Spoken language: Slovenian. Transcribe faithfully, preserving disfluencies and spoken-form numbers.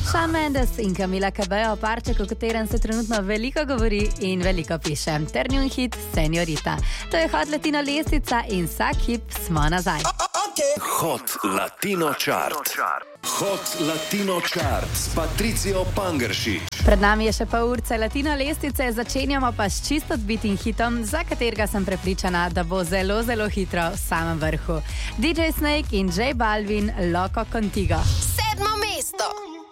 Shawn Mendes in Camila Cabello, parček, o katerem se trenutno veliko govori in veliko piše. Ter njun hit Senorita. To je Hot Latino lestvica in vsak hip smo nazaj. Hot Latino Chart. Hot Latino Chart s Patricijo Pangeršič. Pred nami je še pol urce Latino lestvice, začenjamo pa s čisto odbitim hitom, za katerega sem prepričana, da bo zelo, zelo hitro v samem vrhu. D J Snake in J Balvin, Loco Contigo. Sedmo mesto.